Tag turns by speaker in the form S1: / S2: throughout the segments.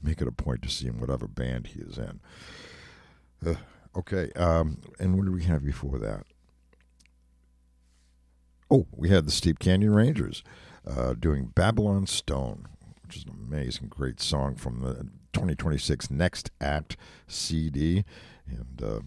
S1: make it a point to see him, whatever band he is in. Okay, and what did we have before that? Oh, we had the Steep Canyon Rangers doing Babylon Stone, which is an amazing, great song from the 2026 Next Act CD. And, of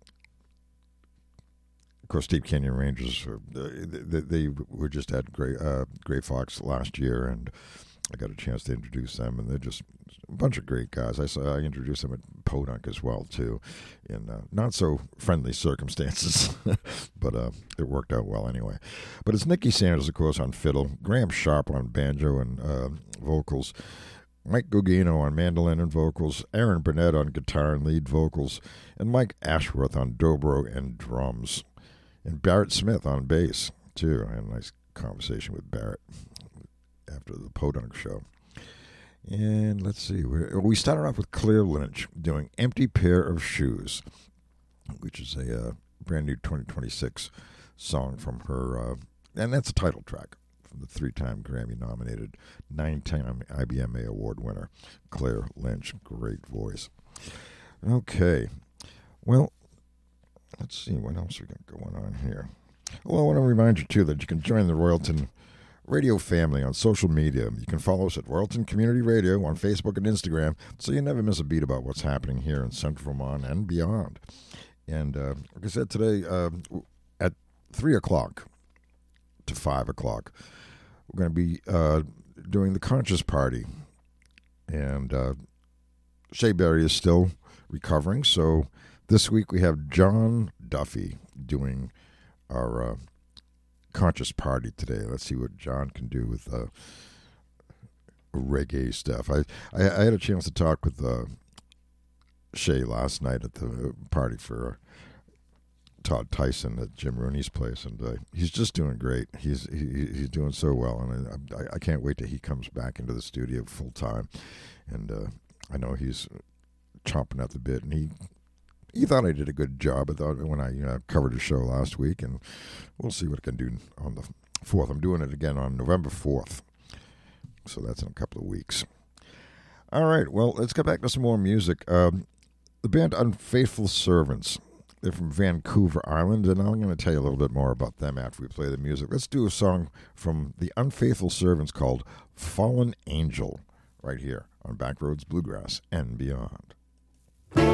S1: course, Steep Canyon Rangers, they were just at Gray Fox last year, and I got a chance to introduce them, and they're just a bunch of great guys. I introduced them at Podunk as well, too, in not so friendly circumstances, but it worked out well anyway. But it's Nicky Sanders, of course, on fiddle, Graham Sharp on banjo and vocals, Mike Gugino on mandolin and vocals, Aaron Burnett on guitar and lead vocals, and Mike Ashworth on dobro and drums, and Barrett Smith on bass, too. I had a nice conversation with Barrett after the Podunk show. And let's see, we started off with Claire Lynch doing Empty Pair of Shoes, which is a brand new 2026 song from her, and that's a title track from the 3-time Grammy-nominated, 9-time IBMA Award winner, Claire Lynch. Great voice. Okay, well, let's see, what else we got going on here? Well, I want to remind you, too, that you can join the Royalton Radio family on social media. You can follow us at Royalton Community Radio on Facebook and Instagram, so you never miss a beat about what's happening here in Central Vermont and beyond. And like I said, today at 3 o'clock to 5 o'clock, we're going to be doing the Conscious Party. And Shea Berry is still recovering, so this week we have John Duffy doing our Conscious Party today. Let's see what John can do with reggae stuff. I had a chance to talk with Shea last night at the party for Todd Tyson at Jim Rooney's place, and he's just doing great. He's doing so well, and I can't wait till he comes back into the studio full time. And I know he's chomping at the bit, and he thought I did a good job. I thought when I covered his show last week, and we'll see what I can do on the 4th. I'm doing it again on November 4th, so that's in a couple of weeks. All right, well, let's get back to some more music. The band Unfaithful Servants, they're from Vancouver Island, and I'm going to tell you a little bit more about them after we play the music. Let's do a song from the Unfaithful Servants called Fallen Angel right here on Backroads Bluegrass and Beyond.